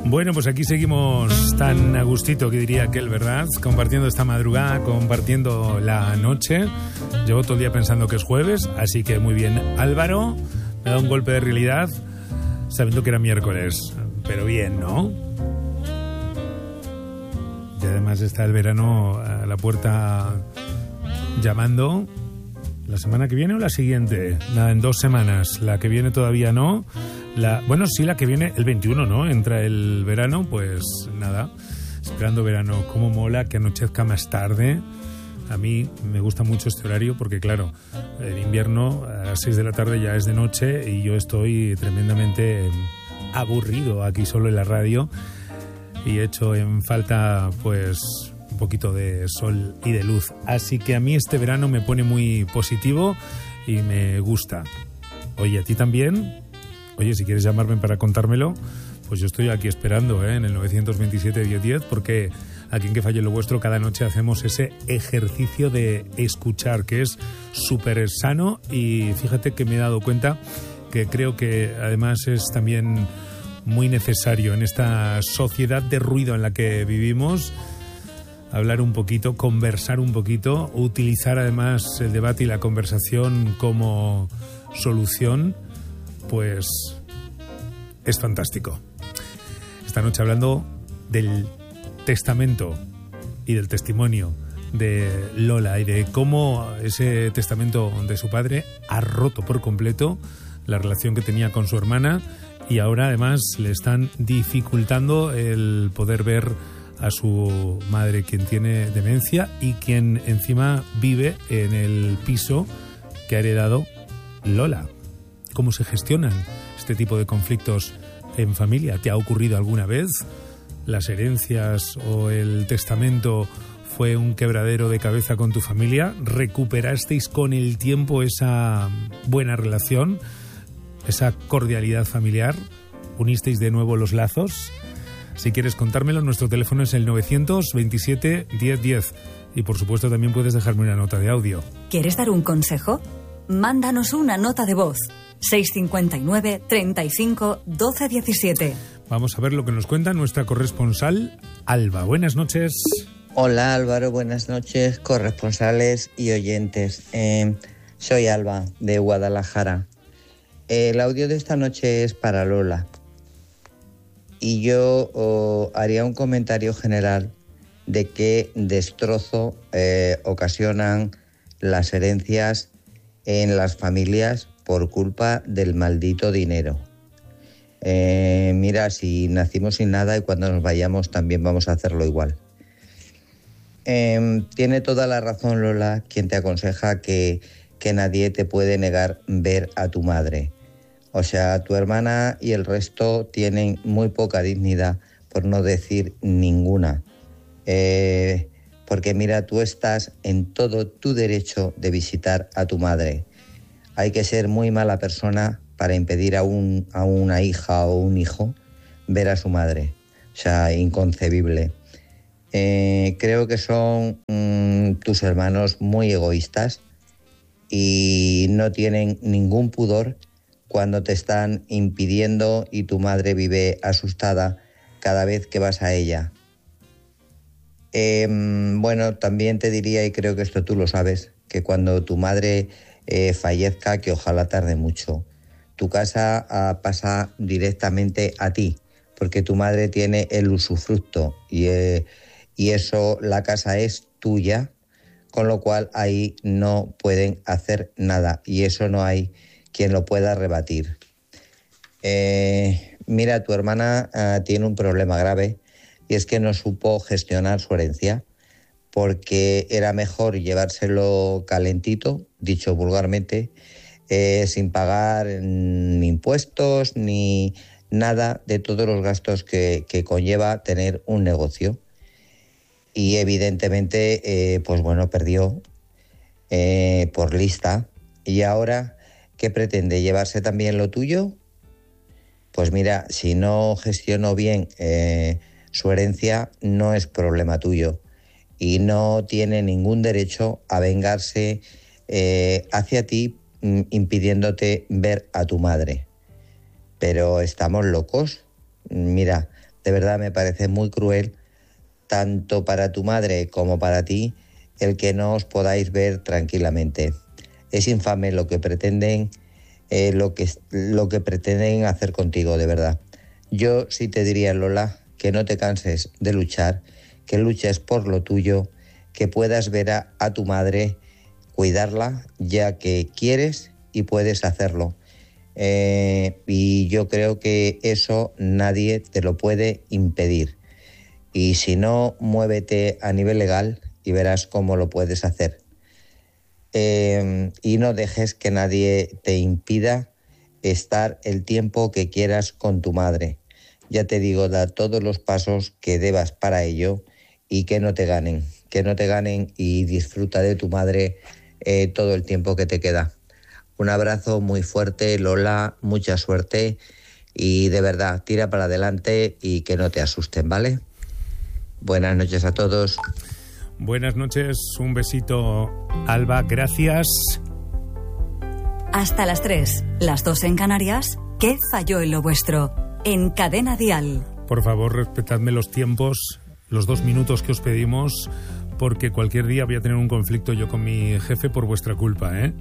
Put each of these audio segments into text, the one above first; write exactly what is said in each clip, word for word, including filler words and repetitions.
Bueno, pues aquí seguimos tan a gustito, que diría aquel, ¿verdad? Compartiendo esta madrugada, compartiendo la noche. Llevo todo el día pensando que es jueves, así que muy bien. Álvaro me da un golpe de realidad sabiendo que era miércoles, pero bien, ¿no? Y además está el verano a la puerta llamando. ¿La semana que viene o la siguiente? Nada, en dos semanas. La que viene todavía no. La, bueno, sí, la que viene, el veintiuno, ¿no? Entra el verano, pues nada, esperando verano. Cómo mola que anochezca más tarde. A mí me gusta mucho este horario porque, claro, en invierno a las seis de la tarde ya es de noche y yo estoy tremendamente aburrido aquí solo en la radio y echo en falta, pues, un poquito de sol y de luz. Así que a mí este verano me pone muy positivo y me gusta. Oye, ¿a ti también? Oye, si quieres llamarme para contármelo, pues yo estoy aquí esperando, ¿eh? En el nueve dos siete, diez diez, porque aquí en Que Falle Lo Vuestro cada noche hacemos ese ejercicio de escuchar, que es súper sano, y fíjate que me he dado cuenta que creo que además es también muy necesario en esta sociedad de ruido en la que vivimos, hablar un poquito, conversar un poquito, utilizar además el debate y la conversación como solución. Pues es fantástico. Esta noche hablando del testamento y del testimonio de Lola y de cómo ese testamento de su padre ha roto por completo la relación que tenía con su hermana y ahora además le están dificultando el poder ver a su madre, quien tiene demencia y quien encima vive en el piso que ha heredado Lola. ¿Cómo se gestionan este tipo de conflictos en familia? ¿Te ha ocurrido alguna vez? ¿Las herencias o el testamento fue un quebradero de cabeza con tu familia? ¿Recuperasteis con el tiempo esa buena relación, esa cordialidad familiar? ¿Unisteis de nuevo los lazos? Si quieres contármelo, nuestro teléfono es el nueve dos siete, diez diez. Y por supuesto también puedes dejarme una nota de audio. ¿Quieres dar un consejo? Mándanos una nota de voz. seis cinco nueve, treinta y cinco, doce diecisiete. Vamos a ver lo que nos cuenta nuestra corresponsal Alba. Buenas noches. Hola Álvaro, buenas noches, corresponsales y oyentes. Eh, soy Alba, de Guadalajara. El audio de esta noche es para Lola. Y yo oh, haría un comentario general de qué destrozo eh, ocasionan las herencias en las familias por culpa del maldito dinero. Eh, mira, si nacimos sin nada y cuando nos vayamos también vamos a hacerlo igual. Eh, tiene toda la razón Lola, quien te aconseja que, que nadie te puede negar ver a tu madre. O sea, tu hermana y el resto tienen muy poca dignidad, por no decir ninguna. Eh, porque mira, tú estás en todo tu derecho de visitar a tu madre. Hay que ser muy mala persona para impedir a, un, a una hija o un hijo ver a su madre. O sea, inconcebible. Eh, creo que son mmm, tus hermanos muy egoístas y no tienen ningún pudor cuando te están impidiendo y tu madre vive asustada cada vez que vas a ella. Eh, bueno, también te diría, y creo que esto tú lo sabes, que cuando tu madre eh, fallezca, que ojalá tarde mucho, tu casa ah, pasa directamente a ti, porque tu madre tiene el usufructo y, eh, y eso, la casa es tuya, con lo cual ahí no pueden hacer nada y eso no hay quien lo pueda rebatir. Eh, mira, tu hermana uh, tiene un problema grave y es que no supo gestionar su herencia porque era mejor llevárselo calentito, dicho vulgarmente, eh, sin pagar ni impuestos ni nada de todos los gastos que, que conlleva tener un negocio. Y evidentemente, eh, pues bueno, perdió eh, por lista. Y ahora, ¿qué pretende? ¿Llevarse también lo tuyo? Pues mira, si no gestionó bien eh, su herencia, no es problema tuyo. Y no tiene ningún derecho a vengarse eh, hacia ti, impidiéndote ver a tu madre. Pero estamos locos. Mira, De verdad me parece muy cruel, tanto para tu madre como para ti, el que no os podáis ver tranquilamente. Es infame lo que pretenden, eh, lo que, lo que pretenden hacer contigo, de verdad. Yo sí te diría, Lola, que no te canses de luchar, que luches por lo tuyo, que puedas ver a, a tu madre, cuidarla, ya que quieres y puedes hacerlo. Eh, y yo creo que eso nadie te lo puede impedir. Y si no, muévete a nivel legal y verás cómo lo puedes hacer. Eh, y no dejes que nadie te impida estar el tiempo que quieras con tu madre. Ya te digo, da todos los pasos que debas para ello y que no te ganen, que no te ganen y disfruta de tu madre eh, todo el tiempo que te queda. Un abrazo muy fuerte, Lola, mucha suerte y de verdad, tira para adelante y que no te asusten, ¿vale? Buenas noches a todos. Buenas noches, un besito, Alba, gracias. Hasta las tres, las dos en Canarias. ¿Qué falló en lo vuestro? En Cadena Dial. Por favor, respetadme los tiempos, los dos minutos que os pedimos, porque cualquier día voy a tener un conflicto yo con mi jefe por vuestra culpa, ¿eh?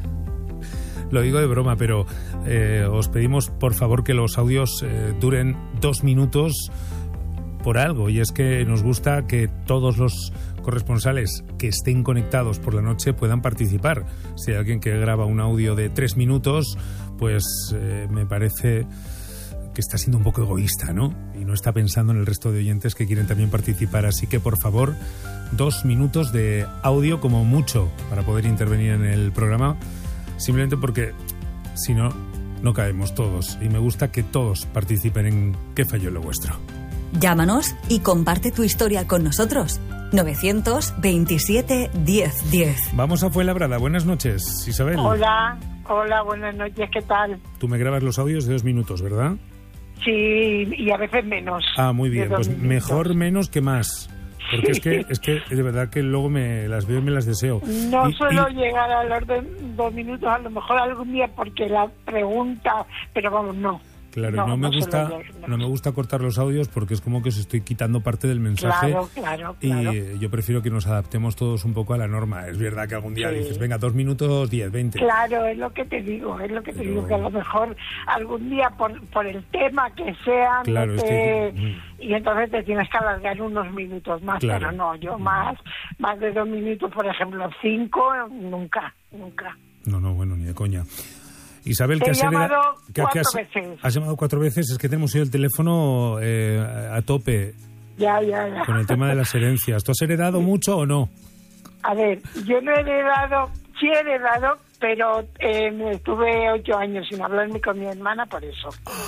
Lo digo de broma, pero eh, os pedimos por favor que los audios eh, duren dos minutos por algo, y es que nos gusta que todos los corresponsales que estén conectados por la noche puedan participar. Si hay alguien que graba un audio de tres minutos, pues eh, me parece que está siendo un poco egoísta, ¿no? Y no está pensando en el resto de oyentes que quieren también participar. Así que, por favor, dos minutos de audio como mucho para poder intervenir en el programa, simplemente porque si no, no caemos todos. Y me gusta que todos participen en ¿Qué falló en lo vuestro? Llámanos y comparte tu historia con nosotros. novecientos veintisiete diez diez. Vamos a Fuenlabrada. Buenas noches, Isabel. Hola, hola, buenas noches, ¿qué tal? Tú me grabas los audios de dos minutos, ¿verdad? Sí, y a veces menos. Ah, muy bien, pues minutos. Mejor menos que más. Porque sí. es que es que de verdad que luego me las veo y me las deseo. No y, suelo y... llegar a los de, dos minutos, a lo mejor algún día porque la pregunta, pero vamos, no. Claro, no, no me no gusta llegar, no. no me gusta cortar los audios porque es como que os estoy quitando parte del mensaje. Claro, claro, claro. Y yo prefiero que nos adaptemos todos un poco a la norma. Es verdad que algún día sí. dices, venga, dos minutos, diez, veinte. Claro, es lo que te digo, es lo que Pero... te digo, que a lo mejor algún día por, por el tema que sea, claro, no te... es que... y entonces te tienes que alargar unos minutos más, claro. pero no, yo más, más de dos minutos, por ejemplo, cinco, nunca, nunca. No, no, bueno, ni de coña. Isabel, Te que he has llamado heredado, cuatro que has, veces. Has llamado cuatro veces, es que tenemos hoy el teléfono eh, a tope. Ya, ya, ya. Con el tema de las herencias. ¿Tú has heredado mucho o no? A ver, yo no he heredado, sí he heredado, pero eh, estuve ocho años sin hablarme con mi hermana por eso.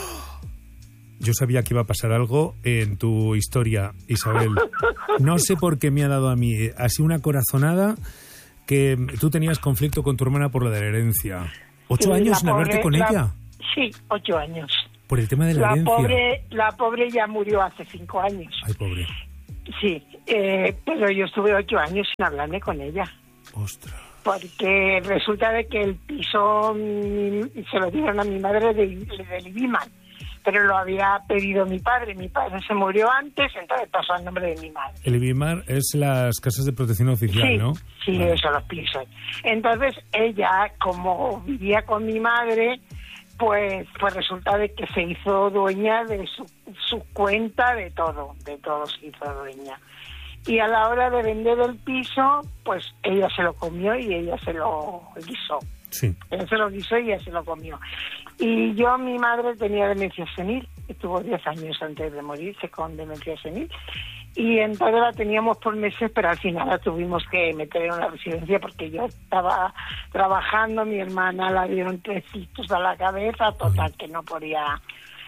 Yo sabía que iba a pasar algo en tu historia, Isabel. No sé por qué me ha dado a mí así una corazonada que tú tenías conflicto con tu hermana por la de la herencia. ¿Ocho Sí, años sin pobre, hablarte con la, ella? Sí, ocho años. Por el tema de la, la herencia. Pobre, la pobre ya murió hace cinco años. Ay, pobre. Sí, eh, pero yo estuve ocho años sin hablarme con ella. Ostras. Porque resulta de que el piso mm, se lo dieron a mi madre de, de Libimar, pero lo había pedido mi padre. Mi padre se murió antes, entonces pasó al nombre de mi madre. El Ibimar es las casas de protección oficial, sí, ¿no? Sí, vale. Eso, los pisos. Entonces ella, como vivía con mi madre, pues pues resulta de que se hizo dueña de su, su cuenta, de todo, de todo se hizo dueña. Y a la hora de vender el piso, pues ella se lo comió y ella se lo guisó. Sí. Ella se lo guisó y ella se lo comió. Y yo, mi madre tenía demencia senil, estuvo diez años antes de morirse con demencia senil, y entonces la teníamos por meses, pero al final la tuvimos que meter en una residencia porque yo estaba trabajando, mi hermana la dieron tres cistos a la cabeza, total, que no podía.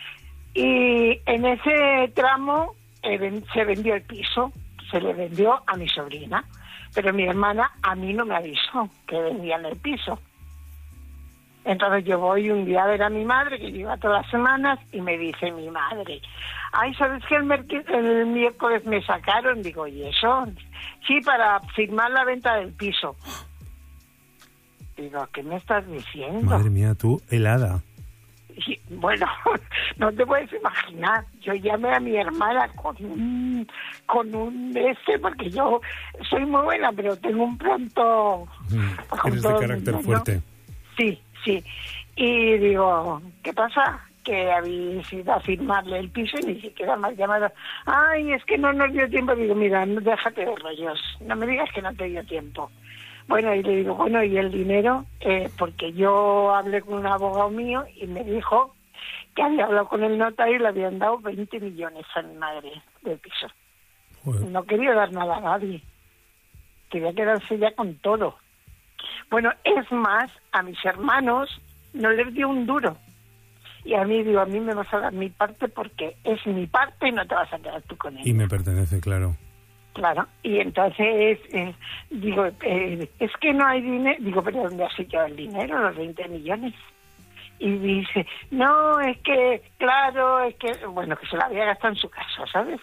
Y en ese tramo eh, se vendió el piso, se le vendió a mi sobrina, pero mi hermana a mí no me avisó que vendían el piso. Entonces yo voy un día a ver a mi madre, que lleva todas las semanas, y me dice mi madre, ay, ¿sabes que el, merc- el miércoles me sacaron? Digo, ¿y eso? Sí, para firmar la venta del piso. Digo, ¿qué me estás diciendo? Madre mía, tú, helada. y, bueno, no te puedes imaginar. Yo llamé a mi hermana con un, con un este, porque yo soy muy buena, pero tengo un pronto... Mm, eres de carácter ¿no? fuerte. Sí, sí. Y digo, ¿qué pasa? Que habéis ido a firmarle el piso y ni siquiera me has llamado. Ay, es que no nos dio tiempo. Digo, mira, déjate de rollos. No me digas que no te dio tiempo. Bueno, y le digo, bueno, ¿y el dinero? Eh, porque yo hablé con un abogado mío y me dijo que había hablado con el notario y le habían dado veinte millones a mi madre del piso. Joder. No quería dar nada a nadie. Quería quedarse ya con todo. Bueno, es más, a mis hermanos no les dio un duro. Y a mí, digo, a mí me vas a dar mi parte porque es mi parte y no te vas a quedar tú con ella. Y me pertenece, claro. Claro, y entonces, eh, digo, eh, es que no hay dinero. Digo, ¿pero dónde has echado el dinero, los veinte millones? Y dice, no, es que, claro, es que, bueno, que se la había gastado en su casa, ¿sabes?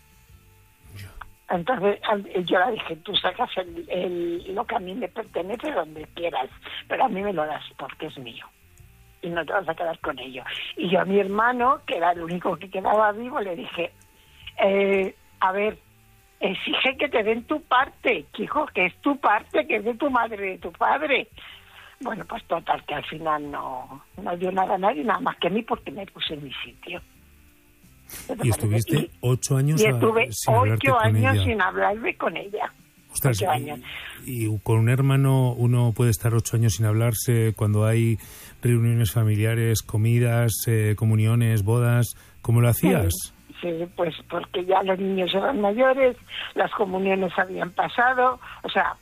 Entonces yo le dije, tú sacas el, el, lo que a mí me pertenece donde quieras, pero a mí me lo das porque es mío y no te vas a quedar con ello. Y yo a mi hermano, que era el único que quedaba vivo, le dije, eh, a ver, exige que te den tu parte, que hijo, que es tu parte, que es de tu madre, de tu padre. Bueno, pues total, que al final no, no dio nada a nadie, nada más que a mí, porque me puse en mi sitio. Y estuviste y, ocho años y estuve a, sin hablarte ocho con años ella. sin hablarme con ella. Ostras, ocho años. Y, y con un hermano uno puede estar ocho años sin hablarse cuando hay reuniones familiares, comidas, eh, comuniones, bodas. ¿Cómo lo hacías? Sí, sí, pues porque ya los niños eran mayores, las comuniones habían pasado, o sea,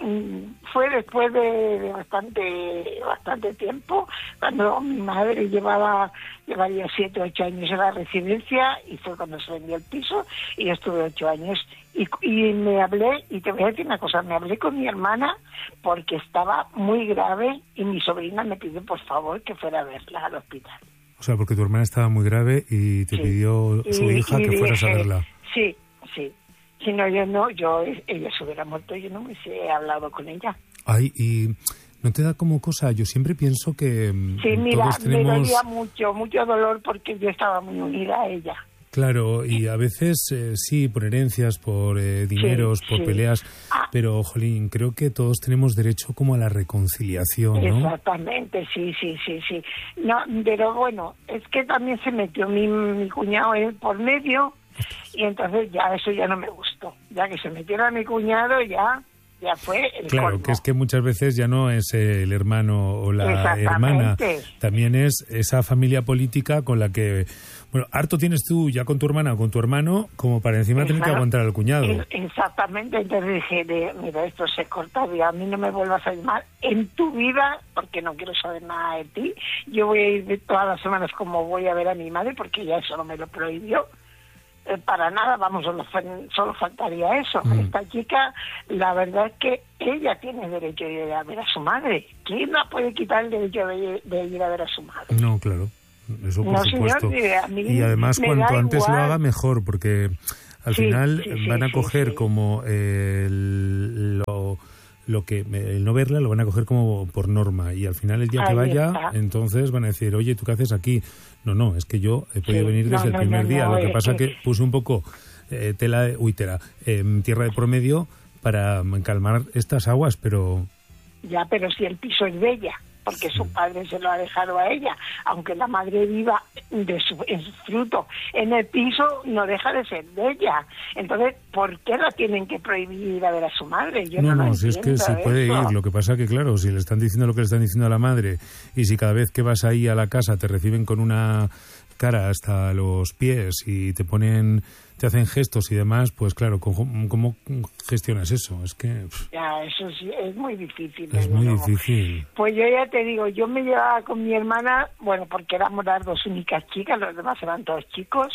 fue después de, de bastante bastante tiempo, cuando mi madre llevaba llevaría siete ocho años en la residencia, y fue cuando se vendió el piso, y yo estuve ocho años y, y me hablé, y te voy a decir una cosa, me hablé con mi hermana porque estaba muy grave y mi sobrina me pidió por favor que fuera a verla al hospital. O sea, porque tu hermana estaba muy grave y te sí. pidió su y, hija y que dije, fueras a verla. Sí, sí. Si no, yo no, yo, ella se hubiera muerto, yo no me he hablado con ella. Ay, y ¿no te da como cosa? Yo siempre pienso que sí, mira, todos tenemos... me dolía mucho, mucho dolor porque yo estaba muy unida a ella. Claro, y a veces eh, sí, por herencias, por eh, dineros, sí, por sí. peleas, ah. pero, jolín, creo que todos tenemos derecho como a la reconciliación, ¿no? Exactamente, sí, sí, sí, sí. No, pero bueno, es que también se metió mi, mi cuñado por medio, y entonces ya eso ya no me gustó. Ya que se metiera mi cuñado, ya ya fue el Claro, colmo. Que es que muchas veces ya no es el hermano o la hermana, también es esa familia política con la que, bueno, harto tienes tú ya con tu hermana o con tu hermano, como para encima Exacto. tener que aguantar al cuñado. Exactamente, entonces dije, de, mira, esto se corta, y a mí no me vuelvas a llamar en tu vida, porque no quiero saber nada de ti. Yo voy a ir todas las semanas como voy a ver a mi madre, porque ya eso no me lo prohibió. Eh, para nada, vamos, solo, solo faltaría eso. Mm. Esta chica, la verdad es que ella tiene derecho de ir a ver a su madre. ¿Quién la puede quitar el derecho de, de ir a ver a su madre? No, claro, eso por no, supuesto. Señor, a mí y además, cuanto antes igual. lo haga, mejor, porque al sí, final sí, van a sí, coger sí, como eh, el, lo... lo que el no verla lo van a coger como por norma, y al final el día Ahí que vaya está. Entonces van a decir, oye, ¿tú qué haces aquí? No, no, es que yo he podido sí, venir desde no, el no, primer no, día, lo que pasa es que... que puse un poco eh, tela, uy, tela, eh, tierra de por medio para calmar estas aguas, pero... Ya, pero si el piso es de ella, porque sí. su padre se lo ha dejado a ella, aunque la madre viva de su, en su fruto en el piso, no deja de ser de ella. Entonces, ¿por qué la tienen que prohibir ir a ver a su madre? Yo no, no, no, no si es que sí puede ir, lo que pasa que claro, si le están diciendo lo que le están diciendo a la madre, y si cada vez que vas ahí a la casa te reciben con una cara hasta los pies y te ponen, te hacen gestos y demás, pues claro, ¿cómo, cómo gestionas eso? Es que... Pff, ya, eso sí, es muy difícil. Es muy nuevo. difícil. Pues yo ya te digo, yo me llevaba con mi hermana, bueno, porque éramos las dos únicas chicas, los demás eran todos chicos,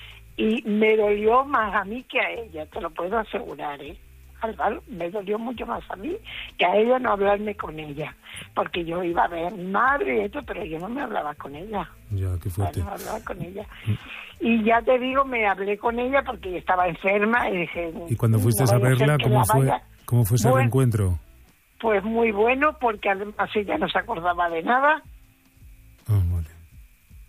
y me dolió más a mí que a ella, te lo puedo asegurar, ¿eh? Álvaro, me dolió mucho más a mí que a ella no hablarme con ella, porque yo iba a ver a mi madre y esto, pero yo no me hablaba con ella. Ya, qué fuerte. No me hablaba con ella. Y ya te digo, me hablé con ella porque estaba enferma y dije... ¿Y cuando fuiste a verla, cómo fue, vaya... cómo fue ese bueno, reencuentro? Pues muy bueno, porque además ella no se acordaba de nada. Ah, vale.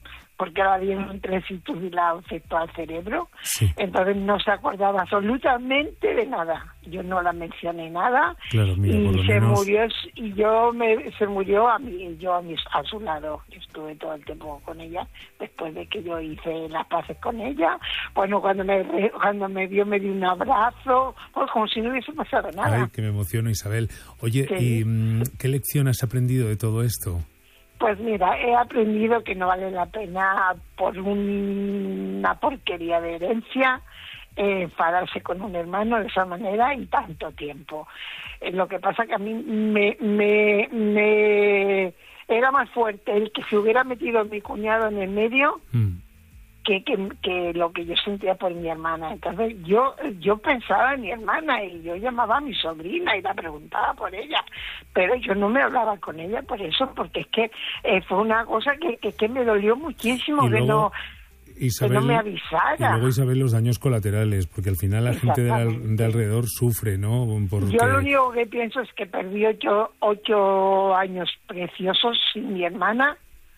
porque la dieron trencitos y la afectó al cerebro. Sí. Entonces no se acordaba absolutamente de nada. Yo no la mencioné nada. Claro, mira, y por lo se menos... murió y yo me se murió a mí, yo a, mis, a su lado. Estuve todo el tiempo con ella después de que yo hice las paces con ella. Bueno, cuando me cuando me vio me dio un abrazo, pues como si no hubiese pasado nada. Ay, que me emociono, Isabel. Oye, Sí. ¿y qué lección has aprendido de todo esto? Pues mira, he aprendido que no vale la pena por un, una porquería de herencia eh, enfadarse con un hermano de esa manera y tanto tiempo. Eh, lo que pasa que a mí me, me, me era más fuerte el que se hubiera metido mi cuñado en el medio Mm. que, que, que lo que yo sentía por mi hermana. Entonces yo yo pensaba en mi hermana y yo llamaba a mi sobrina y la preguntaba por ella, pero yo no me hablaba con ella por eso, porque es que eh, fue una cosa que, que, que me dolió muchísimo, Y que luego, no Isabel, que no me avisara. Y luego, Isabel, los daños colaterales, porque al final la gente de, al- de alrededor sufre, ¿no? Porque... Yo lo único que pienso es que perdí ocho, ocho años preciosos sin mi hermana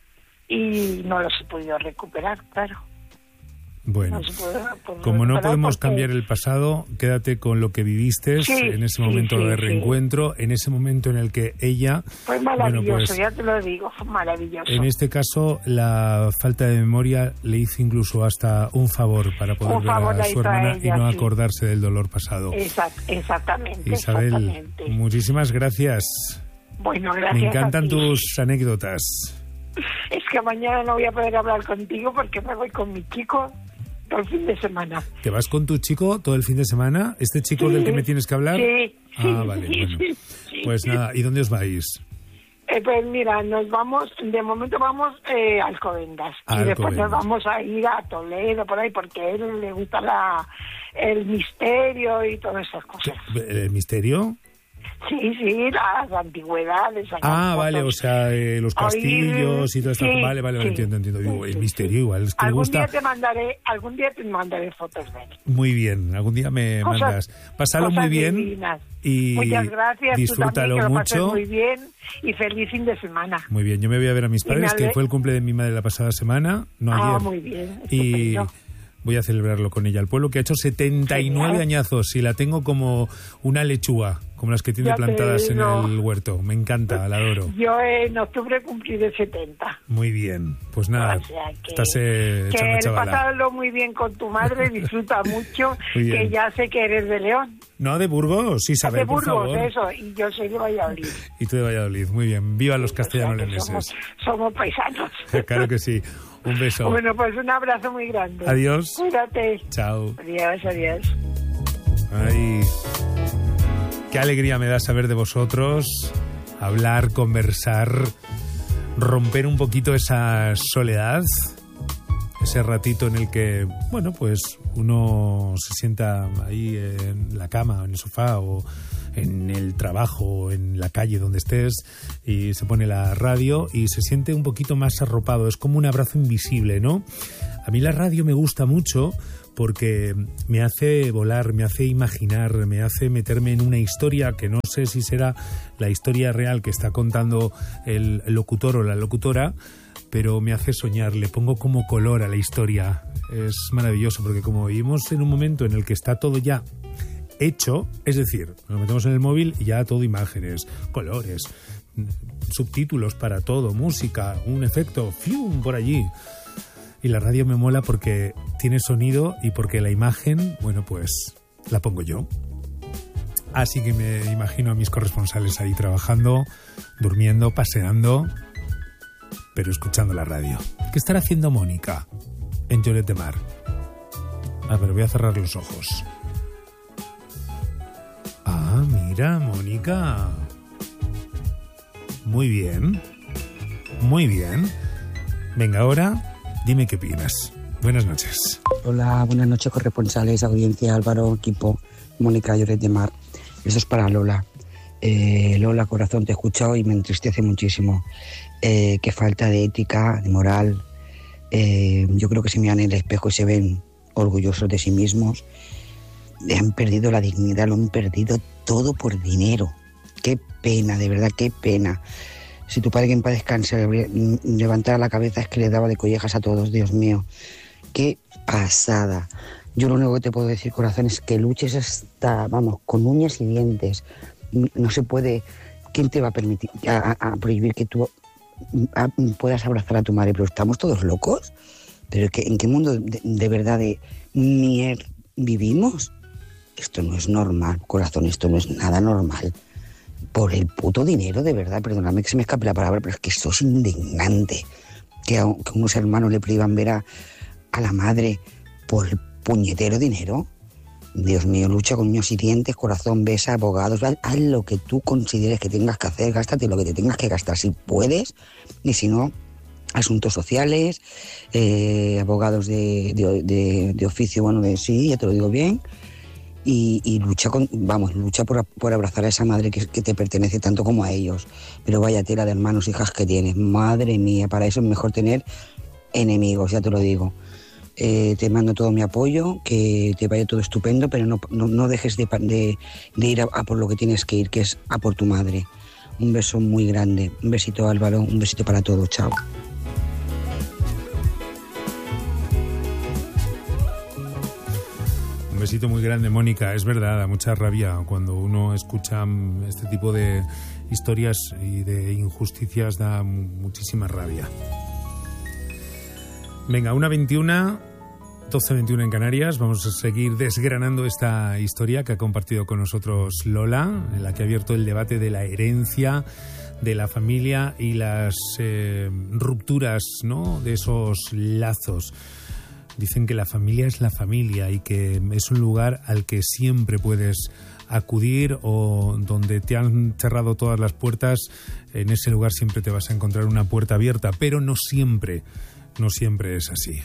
y no los he podido recuperar, claro. Bueno, No se puede- puede como no recuperar podemos porque- cambiar el pasado, quédate con lo que viviste Sí, en ese sí, momento sí, de sí. reencuentro, en ese momento en el que ella... Fue maravilloso, bueno, pues, ya te lo digo, fue maravilloso. en este caso, la falta de memoria le hizo incluso hasta un favor para poder Un ver favor a le su hizo a hermana ella, y no sí. acordarse del dolor pasado. Exact- exactamente, Isabel, exactamente. muchísimas gracias. Bueno, gracias. Me a encantan ti. tus anécdotas. Es que mañana no voy a poder hablar contigo porque me voy con mi chico todo el fin de semana. ¿Te vas con tu chico todo el fin de semana? ¿Este chico Sí, del que me tienes que hablar? Sí, sí, Ah, vale, sí, bueno. sí, sí. Pues nada, ¿y dónde os vais? Eh, pues mira, nos vamos, de momento vamos eh, a Alcobendas A y después Alcobendas. nos vamos a ir a Toledo, por ahí, porque a él le gusta la, el misterio y todas esas cosas. ¿El misterio? Sí, sí, las antigüedades. sacar Ah, vale, o fotos. sea, eh, los castillos y todo esto. Sí, Vale, vale, vale, sí. entiendo, entiendo. Digo, Sí, el sí, misterio igual, es que le Algún gusta... día te mandaré, algún día te mandaré fotos de él. Muy bien, algún día me Cosas- mandas. Pásalo cosas muy bien divinas. y Muchas gracias, disfrútalo tú también, que lo pases mucho. muy bien y feliz fin de semana. Muy bien, yo me voy a ver a mis Y me padres, que ale- fue el cumple de mi madre la pasada semana, no Ah, ayer. muy bien, Y estupendo. voy a celebrarlo con ella al pueblo, que ha hecho setenta y nueve Genial. añazos y la tengo como una lechuga, como las que tiene Ya te plantadas en digo. el huerto. Me encanta, la adoro. Yo en octubre cumpliré setenta. Muy bien, pues nada, O sea que, estás eh, que echando chavala. pasarlo muy bien con tu madre, disfruta mucho, Muy bien. que ya sé que eres de León. No, de Burgos, Isabel, de por Burgos, favor. eso, y yo soy de Valladolid. Y tú de Valladolid, muy bien. Viva los O sea, que castellano-leoneses. somos, somos paisanos. Claro que sí. Un beso. Bueno, pues un abrazo muy grande. Adiós. Cuídate. Chao. Adiós, adiós. Ay, qué alegría me da saber de vosotros, hablar, conversar, romper un poquito esa soledad, ese ratito en el que, bueno, pues uno se sienta ahí en la cama, en el sofá o en el trabajo o en la calle donde estés y se pone la radio y se siente un poquito más arropado, es como un abrazo invisible, ¿no? A mí la radio me gusta mucho porque me hace volar, me hace imaginar, me hace meterme en una historia que no sé si será la historia real que está contando el locutor o la locutora, pero me hace soñar, le pongo como color a la historia. Es maravilloso porque como vivimos en un momento en el que está todo ya hecho, es decir, nos metemos en el móvil y ya todo imágenes, colores, subtítulos para todo, música, un efecto, ¡fium!, por allí. Y la radio me mola porque tiene sonido y porque la imagen, bueno, pues la pongo yo. Así que me imagino a mis corresponsales ahí trabajando, durmiendo, paseando, pero escuchando la radio. ¿Qué estará haciendo Mónica en Lloret de Mar? A ver, voy a cerrar los ojos. Ah, mira, Mónica. Muy bien. Muy bien. Venga, ahora... Dime qué opinas. Buenas noches. Hola, buenas noches, corresponsales, audiencia, Álvaro, equipo, Mónica Lloret de Mar. Eso es para Lola. Eh, Lola, corazón, te he escuchado y me entristece muchísimo. Eh, qué falta de ética, de moral. Eh, yo creo que se miran en el espejo y se ven orgullosos de sí mismos. Han perdido la dignidad, lo han perdido todo por dinero. Qué pena, de verdad, qué pena. Si tu padre, que en paz descanse, levantara la cabeza, es que le daba de collejas a todos, Dios mío. ¡Qué pasada! Yo lo único que te puedo decir, corazón, es que luches hasta, vamos, con uñas y dientes. No se puede... ¿Quién te va a permitir, a, a prohibir que tú a, puedas abrazar a tu madre? Pero estamos todos locos. ¿Pero que, en qué mundo de, de verdad de mier vivimos? Esto no es normal, corazón, esto no es nada normal. Por el puto dinero, de verdad, perdóname que se me escape la palabra, pero es que esto es indignante. Que a, que a unos hermanos le prohíban ver a, a la madre por el puñetero dinero. Dios mío, lucha con uñas y dientes, corazón, besa, abogados, haz, haz lo que tú consideres que tengas que hacer, gástate lo que te tengas que gastar si puedes, y si no, asuntos sociales, eh, abogados de, de, de, de oficio, bueno, de sí, ya te lo digo bien, y, y lucha con, vamos, lucha por, por abrazar a esa madre que, que te pertenece tanto como a ellos. Pero vaya tela de hermanos, hijas que tienes, madre mía, para eso es mejor tener enemigos, ya te lo digo. Eh, te mando todo mi apoyo, que te vaya todo estupendo, pero no, no, no dejes de, de, de ir a, a por lo que tienes que ir, que es a por tu madre. Un beso muy grande, un besito, Álvaro, un besito para todos, chao. Un besito muy grande, Mónica. Es verdad, da mucha rabia cuando uno escucha este tipo de historias y de injusticias, da muchísima rabia. Venga, una veintiuna, doce veintiuno en Canarias. Vamos a seguir desgranando esta historia que ha compartido con nosotros Lola, en la que ha abierto el debate de la herencia, de la familia y las eh, rupturas, ¿no?, de esos lazos. Dicen que la familia es la familia y que es un lugar al que siempre puedes acudir, o donde te han cerrado todas las puertas, en ese lugar siempre te vas a encontrar una puerta abierta, pero no siempre. No siempre es así.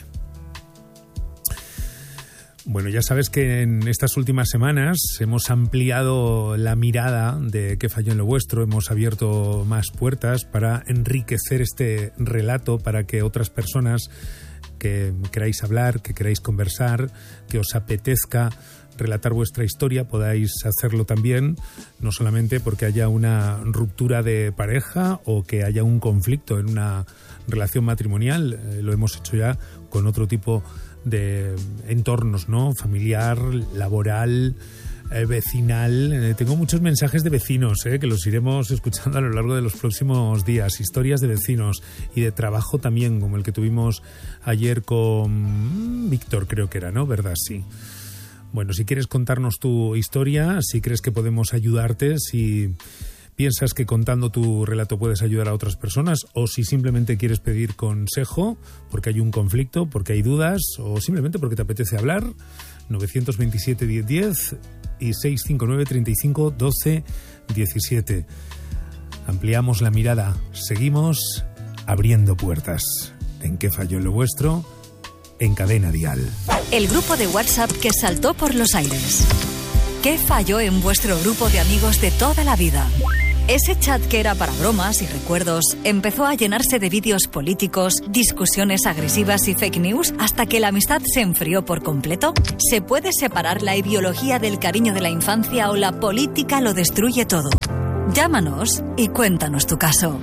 Bueno, ya sabes que en estas últimas semanas hemos ampliado la mirada de Qué falló en lo vuestro, hemos abierto más puertas para enriquecer este relato, para que otras personas que queráis hablar, que queráis conversar, que os apetezca relatar vuestra historia, podáis hacerlo también, no solamente porque haya una ruptura de pareja o que haya un conflicto en una relación matrimonial, eh, lo hemos hecho ya con otro tipo de entornos, ¿no? Familiar, laboral, eh, vecinal. Eh, tengo muchos mensajes de vecinos, eh, que los iremos escuchando a lo largo de los próximos días, historias de vecinos y de trabajo también, como el que tuvimos ayer con Víctor, creo que era, ¿no? ¿Verdad? Sí. Bueno, si quieres contarnos tu historia, si crees que podemos ayudarte, si piensas que contando tu relato puedes ayudar a otras personas, o si simplemente quieres pedir consejo porque hay un conflicto, porque hay dudas, o simplemente porque te apetece hablar, nueve dos siete, diez diez y seis cinco nueve, treinta y cinco, doce, diecisiete. Ampliamos la mirada, seguimos abriendo puertas. ¿En qué falló lo vuestro? En Cadena Dial. El grupo de WhatsApp que saltó por los aires. ¿Qué falló en vuestro grupo de amigos de toda la vida? Ese chat que era para bromas y recuerdos empezó a llenarse de vídeos políticos, discusiones agresivas y fake news hasta que la amistad se enfrió por completo. ¿Se puede separar la ideología del cariño de la infancia o la política lo destruye todo? Llámanos y cuéntanos tu caso.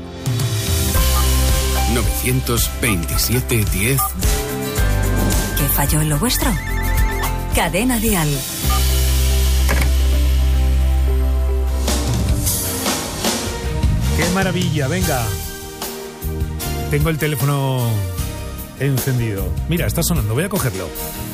nueve dos siete, diez. ¿Qué falló en lo vuestro? Cadena Dial. ¡Qué maravilla! Venga. Tengo el teléfono encendido. Mira, está sonando. Voy a cogerlo.